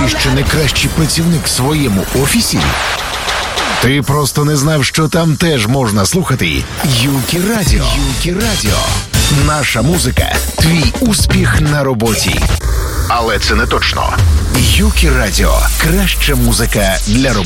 Ти що найкращий працівник в своєму офісі? Ти просто не знав, що там теж можна слухати Юкі Радіо. Юкі Радіо. Наша музика – твій успіх на роботі. Але це не точно. Юкі Радіо – краща музика для роботи.